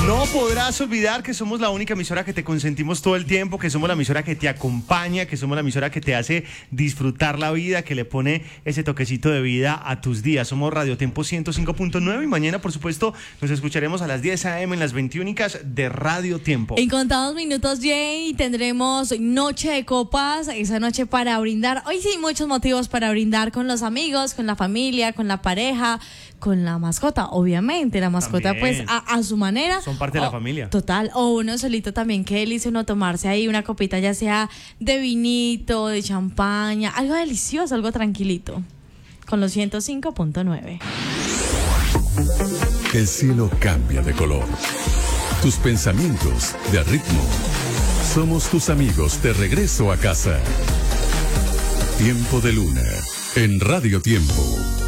No podrás olvidar que somos la única emisora que te consentimos todo el tiempo, que somos la emisora que te acompaña, que somos la emisora que te hace disfrutar la vida, que le pone ese toquecito de vida a tus días. Somos Radio Tiempo 105.9 y mañana, por supuesto, nos escucharemos a las 10 a.m. en las 21 de Radio Tiempo. En contados minutos, Jay, tendremos Noche de Copas, esa noche para brindar. Hoy sí, muchos motivos para brindar con los amigos, con la familia, con la pareja, con la mascota, obviamente. La mascota, También. pues, a su manera. Son parte de la familia. Total, o uno solito también, qué delicia uno tomarse ahí una copita, ya sea de vinito, de champaña, algo delicioso, algo tranquilito. Con los 105.9. El cielo cambia de color. Tus pensamientos de ritmo. Somos tus amigos de regreso a casa. Tiempo de Luna en Radio Tiempo.